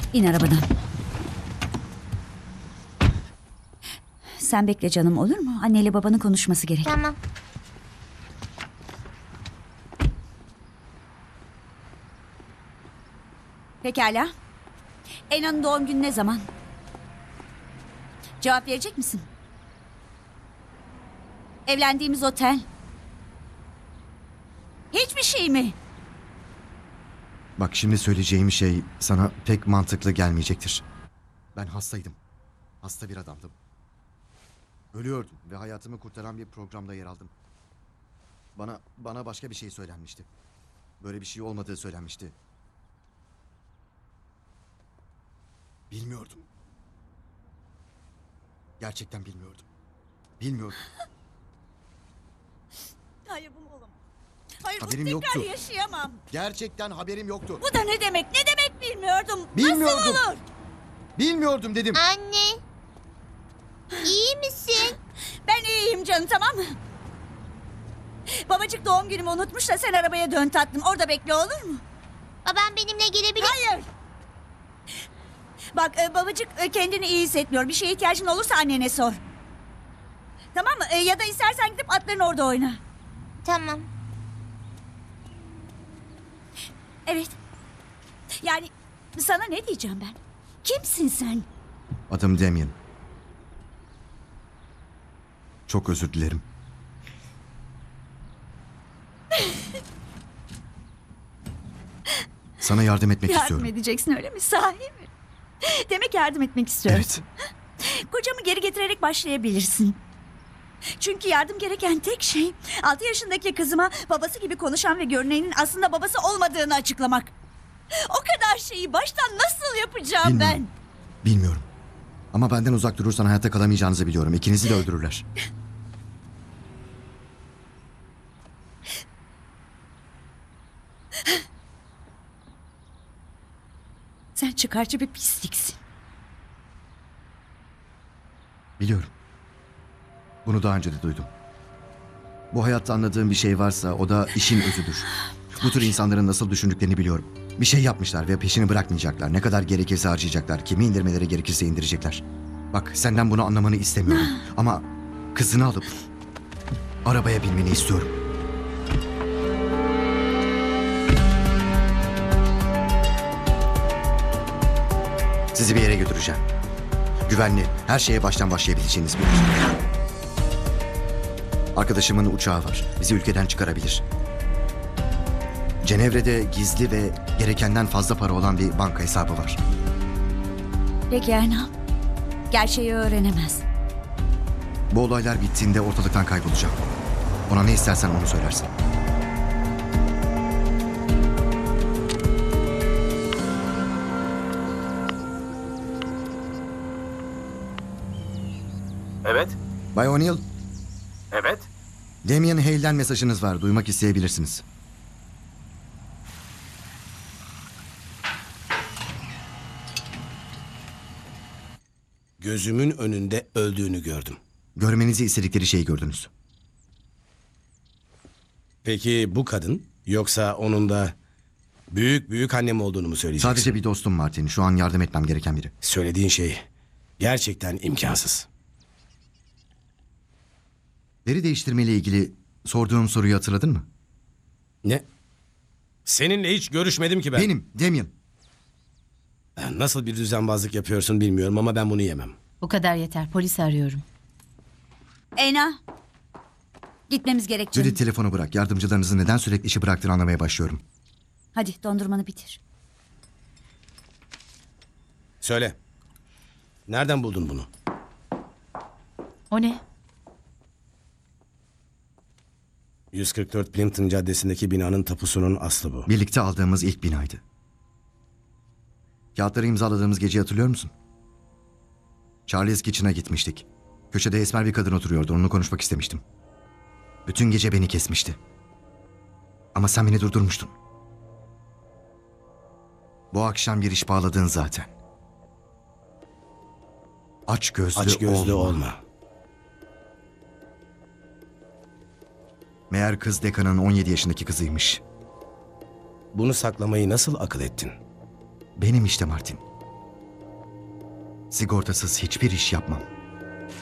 İn arabadan. Sen bekle canım, olur mu? Anneyle babanın konuşması gerek. Tamam. Pekala. Ena'nın doğum günü ne zaman? Cevap verecek misin? Evlendiğimiz otel. Hiçbir şey mi? Bak şimdi söyleyeceğim şey sana pek mantıklı gelmeyecektir. Ben hastaydım. Hasta bir adamdım. Ölüyordum ve hayatımı kurtaran bir programda yer aldım. Bana başka bir şey söylenmişti. Böyle bir şey olmadığı söylenmişti. Bilmiyordum. Gerçekten bilmiyordum. Bilmiyordum. Hayır, bu olamaz. Hayır, Haberim bu tekrar yoktu. yaşayamam. Gerçekten haberim yoktu. Bu da ne demek? Ne demek bilmiyordum. Bilmiyordum. Nasıl olur? Bilmiyordum dedim. Anne. İyi misin? Ben iyiyim canım, tamam mı? Babacık doğum günümü unutmuş da sen arabaya dön tatlım. Orada bekle, olur mu? Babam benimle gelebilir. Hayır. Bak babacık kendini iyi hissetmiyor. Bir şeye ihtiyacın olursa annene sor. Tamam mı? Ya da istersen gidip atların orada oyna. Tamam. Evet. Yani sana ne diyeceğim ben? Kimsin sen? Adım Damien. Çok özür dilerim. Sana yardım etmek Yardım istiyorum. edeceksin, öyle mi? Sahi mi? Demek yardım etmek istiyorum. Evet. Kocamı geri getirerek başlayabilirsin. Çünkü yardım gereken tek şey 6 yaşındaki kızıma babası gibi konuşan ve görünenin aslında babası olmadığını açıklamak. O kadar şeyi baştan nasıl yapacağım Bilmiyorum. Bilmiyorum. Ama benden uzak durursan hayatta kalamayacağınızı biliyorum. İkinizi de öldürürler. Sen çıkarcı bir pisliksin. Biliyorum. Bunu daha önce de duydum. Bu hayatta anladığım bir şey varsa o da işin özüdür. Bu tür insanların nasıl düşündüklerini biliyorum. Bir şey yapmışlar ve peşini bırakmayacaklar. Ne kadar gerekirse harcayacaklar. Kimi indirmeleri gerekirse indirecekler. Bak senden bunu anlamanı istemiyorum. Ama kızını alıp arabaya binmeni istiyorum. Sizi bir yere götüreceğim. Güvenli, her şeye baştan başlayabileceğiniz bir yer. Arkadaşımın uçağı var. Bizi ülkeden çıkarabilir. Cenevre'de gizli ve gerekenden fazla para olan bir banka hesabı var. Peki Erna. Gerçeği öğrenemez. Bu olaylar bittiğinde ortalıktan kaybolacağım. Ona ne istersen onu söylersin. Evet, Bay O'Neill, evet. Damien Hale'den mesajınız var. Duymak isteyebilirsiniz. Gözümün önünde öldüğünü gördüm. Görmenizi istedikleri şeyi gördünüz. Peki bu kadın yoksa onun da büyük annem olduğunu mu söyleyeceksin? Sadece bir dostum Martin. Şu an yardım etmem gereken biri. Söylediğin şey gerçekten imkansız. Veri değiştirmeyle ilgili sorduğum soruyu hatırladın mı? Ne? Seninle hiç görüşmedim ki ben. Benim, Damien. Nasıl bir düzenbazlık yapıyorsun bilmiyorum ama ben bunu yemem. Bu kadar yeter. Polisi arıyorum. Ena. Gitmemiz gerek canım. Judith telefonu bırak. Yardımcılarınızın neden sürekli işi bıraktığını anlamaya başlıyorum. Hadi dondurmanı bitir. Söyle. Nereden buldun bunu? O ne? 144 Plimpton Caddesi'ndeki binanın tapusunun aslı bu. Birlikte aldığımız ilk binaydı. Kağıtları imzaladığımız geceyi hatırlıyor musun? Charlie's Kitchen'a gitmiştik. Köşede esmer bir kadın oturuyordu. Onunla konuşmak istemiştim. Bütün gece beni kesmişti. Ama sen beni durdurmuştun. Bu akşam bir iş bağladın zaten. Aç gözlü olma. Meğer kız dekanın 17 yaşındaki kızıymış. Bunu saklamayı nasıl akıl ettin? Benim işte Martin. Sigortasız hiçbir iş yapmam.